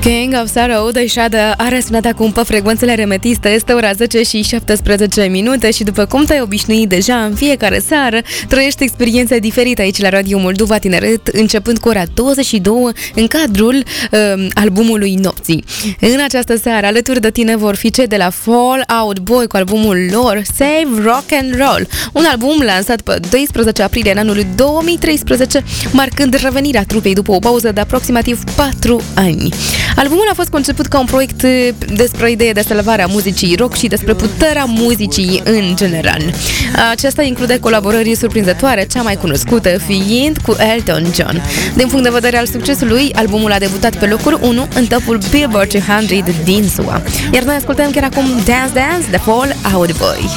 King of Sorrow, Deixada a răsunat acum pe frecvențele remetiste. Este ora 10 și 17 minute și după cum te-ai obișnuit deja, în fiecare seară trăiești experiențe diferite aici la Radio Moldova Tineret, începând cu ora 22 în cadrul albumului Nopții. În această seară, alături de tine vor fi cei de la Fall Out Boy cu albumul lor Save Rock and Roll, un album lansat pe 12 aprilie în anul 2013, marcând revenirea trupei după o pauză de aproximativ 4 ani. Albumul a fost conceput ca un proiect despre ideea de salvare a muzicii rock și despre puterea muzicii în general. Acesta include colaborări surprinzătoare, cea mai cunoscută fiind cu Elton John. Din punct de vedere al succesului, albumul a debutat pe locul 1 în topul Billboard 200 din SUA. Iar noi ascultăm chiar acum Dance Dance de Fall Out Boy.